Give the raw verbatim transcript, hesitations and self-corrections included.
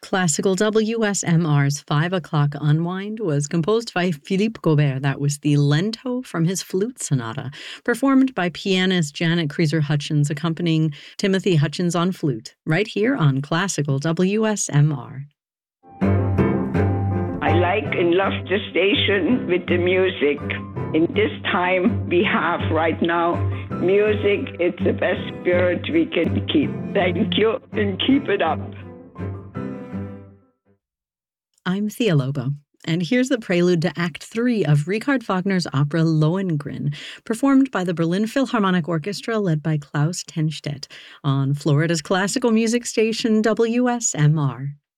Classical W S M R's five o'clock Unwind was composed by Philippe Gaubert. That was the Lento from his Flute Sonata, performed by pianist Janet Kreiser-Hutchins, accompanying Timothy Hutchins on flute, right here on Classical W S M R. I like and love the station with the music. In this time we have right now, music, it's the best spirit we can keep. Thank you and keep it up. I'm Thea Lobo, and here's the prelude to Act Three of Richard Wagner's opera Lohengrin, performed by the Berlin Philharmonic Orchestra led by Klaus Tennstedt on Florida's classical music station W S M R.